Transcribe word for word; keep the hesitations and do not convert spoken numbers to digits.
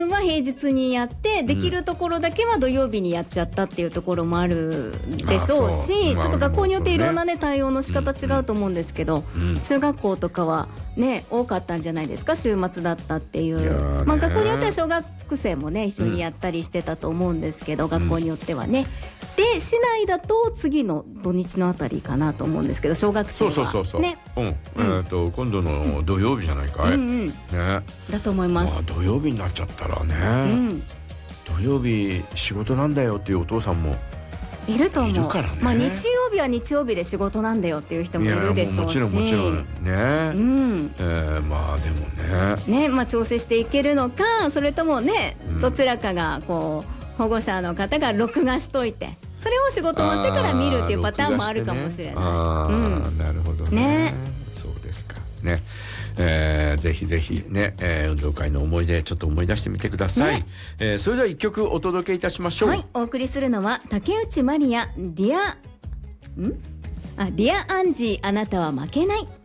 は平日にやってできるところだけは土曜日にやっちゃったっていうところもあるでしょうし、 まあ、 ちょっと学校によっていろんなね対応の仕方違うと思うんですけど、うんうん、中学校とかはね多かったんじゃないですか、週末だったっていう。まあ、学校によっては小学生もね一緒にやったりしてたと思うんですけど、うん、学校によってはね。で市内だと次の土日のあたりかなと思うんですけど、小学生はそうそうそうそうね、うんうん、えー、と今度の土曜日じゃないかい、うんうんね、 だと思います。 まあ、土曜日になっちゃったらね、うん、土曜日仕事なんだよっていうお父さんもいると思う。 いるからね。 まあ、日曜日は日曜日で仕事なんだよっていう人もいるでしょうし、 いやもちろんもちろんね、うんえー、まあでもねね、まあ、調整していけるのか、それともね、うん、どちらかがこう保護者の方が録画しといてそれを仕事終わってから見るっていうパターンもあるかもしれない。 あ、ね、あ、うん、なるほど ね, ねそうですかね、えー、ぜひぜひね、えー、運動会の思い出ちょっと思い出してみてください、ねえー、それではいっきょくお届けいたしましょう。 はい、お送りするのは竹内まりやディアんあディアアンジーあなたは負けない。